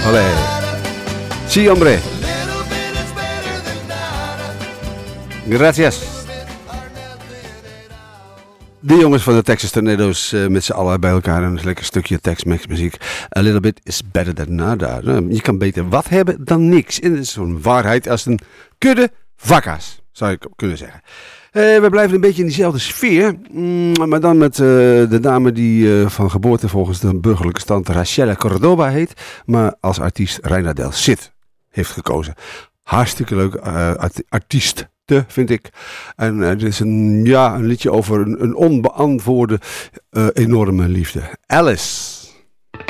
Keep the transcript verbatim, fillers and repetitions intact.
Olé. Sí, hombre. Gracias. De jongens van de Texas Tornado's uh, met z'n allen bij elkaar. Een lekker stukje Tex-Mex muziek. A little bit is better than nada. Nou, je kan beter wat hebben dan niks. En dat is zo'n waarheid als een kudde vakka's, zou ik kunnen zeggen. Uh, we blijven een beetje in diezelfde sfeer. Mm, maar dan met uh, de dame die uh, van geboorte volgens de burgerlijke stand Rachelle Cordoba heet. Maar als artiest Reina del Cid heeft gekozen. Hartstikke leuk uh, art- artiest. Vind ik. En het uh, is een, ja, een liedje over een, een onbeantwoorde uh, enorme liefde. Alice.